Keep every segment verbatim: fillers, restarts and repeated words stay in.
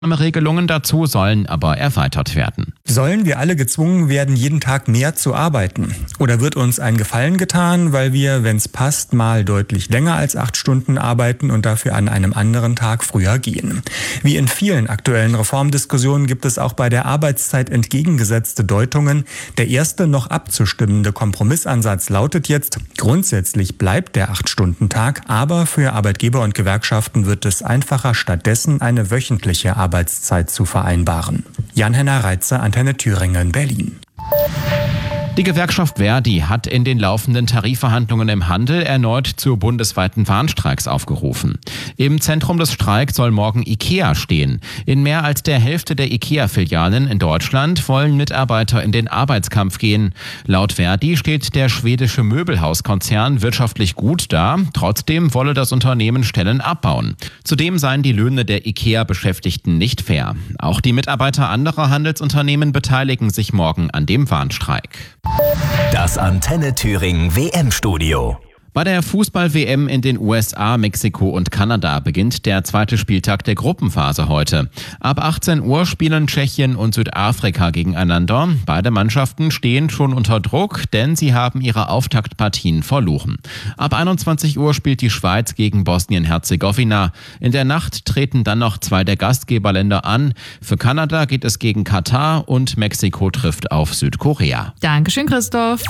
Regelungen dazu sollen aber erweitert werden. Sollen wir alle gezwungen werden, jeden Tag mehr zu arbeiten? Oder wird uns ein Gefallen getan, weil wir, wenn's passt, mal deutlich länger als acht Stunden arbeiten und dafür an einem anderen Tag früher gehen? Wie in vielen aktuellen Reformdiskussionen gibt es auch bei der Arbeitszeit entgegengesetzte Deutungen. Der erste noch abzustimmende Kompromissansatz lautet jetzt, grundsätzlich bleibt der acht-Stunden-Tag, aber für Arbeitgeber und Gewerkschaften wird es einfacher, stattdessen eine wöchentliche Arbeitszeit zu vereinbaren. Jan-Henner Reitzer, Antenne Thüringen, Berlin. Die Gewerkschaft ver.di hat in den laufenden Tarifverhandlungen im Handel erneut zu bundesweiten Warnstreiks aufgerufen. Im Zentrum des Streiks soll morgen IKEA stehen. In mehr als der Hälfte der IKEA-Filialen in Deutschland wollen Mitarbeiter in den Arbeitskampf gehen. Laut ver.di steht der schwedische Möbelhauskonzern wirtschaftlich gut da. Trotzdem wolle das Unternehmen Stellen abbauen. Zudem seien die Löhne der IKEA-Beschäftigten nicht fair. Auch die Mitarbeiter anderer Handelsunternehmen beteiligen sich morgen an dem Warnstreik. Das Antenne Thüringen W M-Studio. Bei der Fußball-W M in den U S A, Mexiko und Kanada beginnt der zweite Spieltag der Gruppenphase heute. Ab achtzehn Uhr spielen Tschechien und Südafrika gegeneinander. Beide Mannschaften stehen schon unter Druck, denn sie haben ihre Auftaktpartien verloren. Ab einundzwanzig Uhr spielt die Schweiz gegen Bosnien-Herzegowina. In der Nacht treten dann noch zwei der Gastgeberländer an. Für Kanada geht es gegen Katar und Mexiko trifft auf Südkorea. Dankeschön, Christoph.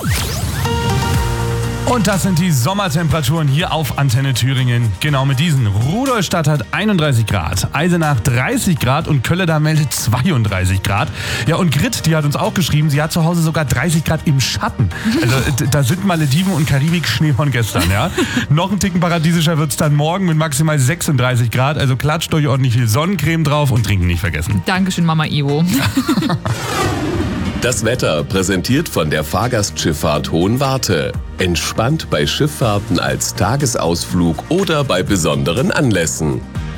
Und das sind die Sommertemperaturen hier auf Antenne Thüringen. Genau mit diesen. Rudolstadt hat einunddreißig Grad, Eisenach dreißig Grad und Kölleda meldet zweiunddreißig Grad. Ja, und Grit, die hat uns auch geschrieben, sie hat zu Hause sogar dreißig Grad im Schatten. Also da sind Malediven und Karibik Schnee von gestern, ja. Noch ein Ticken paradiesischer wird's dann morgen mit maximal sechsunddreißig Grad. Also klatscht euch ordentlich viel Sonnencreme drauf und trinken nicht vergessen. Dankeschön, Mama Ivo. Das Wetter präsentiert von der Fahrgastschifffahrt Hohenwarte. Entspannt bei Schifffahrten als Tagesausflug oder bei besonderen Anlässen.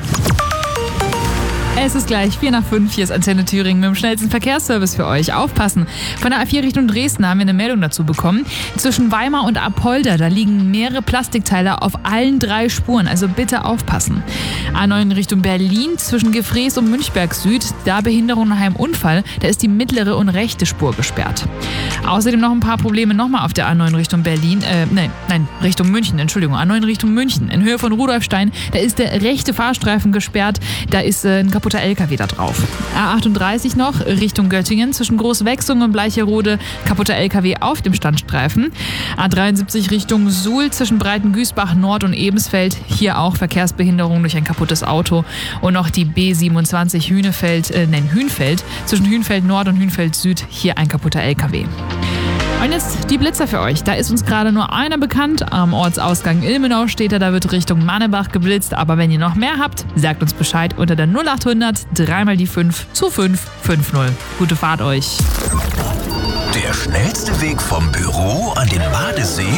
Es ist gleich vier nach fünf, hier ist Antenne Thüringen mit dem schnellsten Verkehrsservice für euch. Aufpassen! Von der A vier Richtung Dresden haben wir eine Meldung dazu bekommen. Zwischen Weimar und Apolda, da liegen mehrere Plastikteile auf allen drei Spuren, also bitte aufpassen. A neun Richtung Berlin, zwischen Gefrees und Münchberg Süd, da Behinderung nach einem Unfall, da ist die mittlere und rechte Spur gesperrt. Außerdem noch ein paar Probleme nochmal auf der A neun Richtung Berlin, äh, nein, nein, Richtung München, Entschuldigung, A neun Richtung München. In Höhe von Rudolfstein, da ist der rechte Fahrstreifen gesperrt, da ist äh, ein kaputter L K W da drauf. A achtunddreißig noch, Richtung Göttingen, zwischen Großwechsung und Bleicherode, kaputter L K W auf dem Standstreifen. A dreiundsiebzig Richtung Suhl, zwischen Breitengüßbach Nord und Ebensfeld, hier auch Verkehrsbehinderung durch ein kaputtes Auto. Und noch die B siebenundzwanzig Hünefeld, äh, nein, Hünfeld, zwischen Hünfeld Nord und Hünfeld Süd, hier ein kaputter L K W. Und jetzt die Blitzer für euch. Da ist uns gerade nur einer bekannt. Am Ortsausgang Ilmenau steht er, da wird Richtung Mannebach geblitzt. Aber wenn ihr noch mehr habt, sagt uns Bescheid unter der null achthundert dreimal die fünf zu fünf fünf null. Gute Fahrt euch. Der schnellste Weg vom Büro an den Badesee?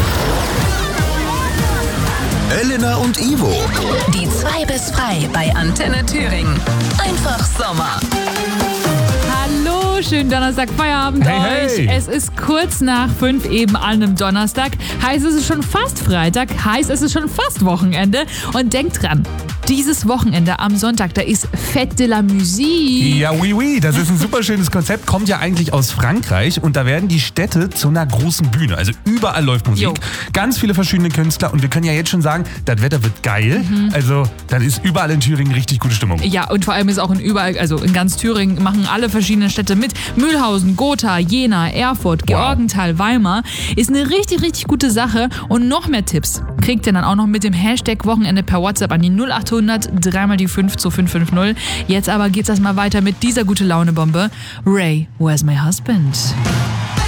Elena und Ivo. Die zwei bis frei bei Antenne Thüringen. Einfach Sommer. Hallo, schönen Donnerstag, Feierabend hey, euch. Hey. Es ist kurz nach fünf eben an einem Donnerstag. Heißt, es ist schon fast Freitag. Heißt, es ist schon fast Wochenende. Und denkt dran, dieses Wochenende am Sonntag, da ist Fête de la Musique. Ja, oui, oui, das ist ein super schönes Konzept, kommt ja eigentlich aus Frankreich und da werden die Städte zu einer großen Bühne. Also überall läuft Musik, Jo. ganz viele verschiedene Künstler und wir können ja jetzt schon sagen, das Wetter wird geil. Mhm. Also dann ist überall in Thüringen richtig gute Stimmung. Ja, und vor allem ist auch in überall, also in ganz Thüringen machen alle verschiedenen Städte mit. Mühlhausen, Gotha, Jena, Erfurt, wow. Georgenthal, Weimar. Ist eine richtig, richtig gute Sache. Und noch mehr Tipps kriegt ihr dann auch noch mit dem Hashtag Wochenende per WhatsApp an die null achthundert dreimal die fünf zu fünf fünf null. Jetzt aber geht's erstmal weiter mit dieser gute Laune Bombe. Ray, Where's My Husband?